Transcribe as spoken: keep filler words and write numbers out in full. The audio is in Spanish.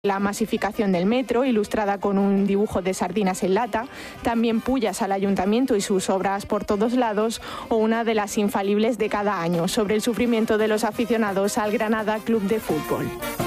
La masificación del metro, ilustrada con un dibujo de sardinas en lata, también pullas al ayuntamiento y sus obras por todos lados, o una de las infalibles de cada año, sobre el sufrimiento de los aficionados al Granada Club de Fútbol.